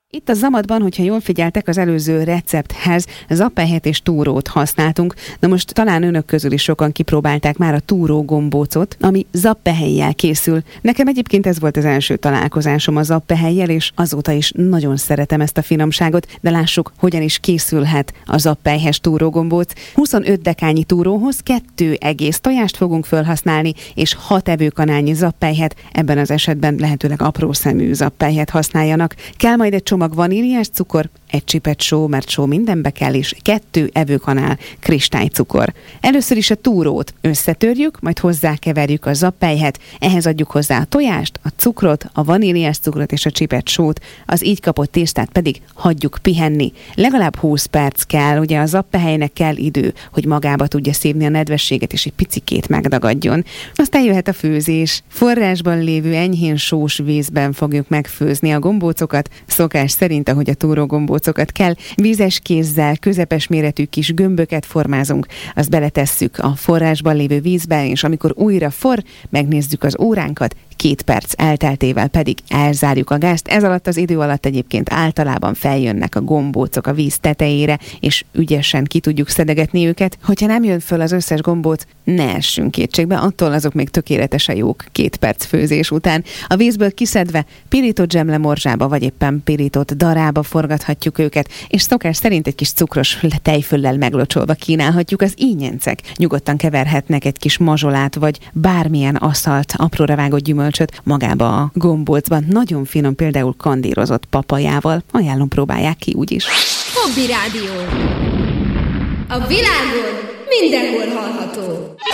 Itt a Zamatban, hogyha jól figyeltek, az előző recepthez zappelyhet és túrót használtunk. Na most talán önök közül is sokan kipróbálták már a túró gombócot, ami zappehelyjel készül. Nekem egyébként ez volt az első találkozásom a zappehelyjel, és azóta is nagyon szeretem ezt a finomságot, de lássuk, hogyan is készülhet a zappelyhes túrógombóc. 25 dekányi túróhoz 2 egész tojást fogunk felhasználni, és 6 evőkanálnyi zappelyhet, ebben az esetben lehetőleg apró szemű zappelyhet használjanak. Kell majd egy csomag vaníliás cukor, egy csipet só, mert só mindenbe kell, és 2 evőkanál kristálycukor. Először is a túrót összetörjük, majd hozzákeverjük a zappelyhet, ehhez adjuk hozzá a tojást, a cukrot, a vaníliás cukrot és a csipet sót, az így kapott tésztát pedig hagyjuk pihenni. Legalább 20 perc kell, ugye a zappehelynek kell idő, hogy magába tudja szívni a nedvességet, és egy picikét megdagadjon. Aztán jöhet a főzés. Forrásban lévő enyhén sós vízben fogjuk megfőzni a gombócokat, szokás szerint, ahogy a túrógombócokat kell, vízes kézzel közepes méretű kis gömböket formázunk, azt beletesszük a forrásban lévő vízbe, és amikor újra forr, megnézzük az óránkat, 2 perc elteltével pedig elzárjuk a gázt. Ez alatt az idő alatt egyébként általában feljönnek a gombócok a víz tetejére, és ügyesen ki tudjuk szedegetni őket. Hogyha nem jön föl az összes gombóc, ne essünk kétségbe, attól azok még tökéletesen jók 2 perc főzés után. A vízből kiszedve pirított zsemlemorzsába, vagy éppen pirított darába forgathatjuk őket, és szokás szerint egy kis cukros tejföllel meglocsolva kínálhatjuk. Az ínyencek nyugodtan keverhetnek egy kis mazsolát, vagy bármilyen aszalt, apróra vágott gyümölcsöt magába a gombócban. Nagyon finom, például kandírozott papajával. Ajánlom, próbálják ki úgyis. Hobby Rádió. A világon mindenhol hallható.